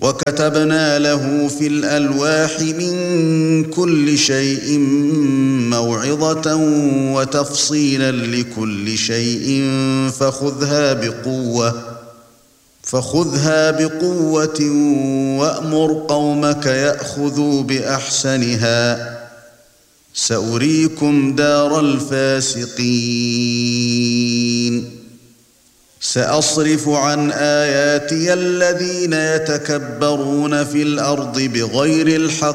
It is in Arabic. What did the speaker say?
وكتبنا له في الألواح من كل شيء موعظة وتفصيلا لكل شيء فخذها بقوة وأمر قومك يأخذوا بأحسنها سأريكم دار الفاسقين سأصرف عن آياتي الذين يتكبرون في الأرض بغير الحق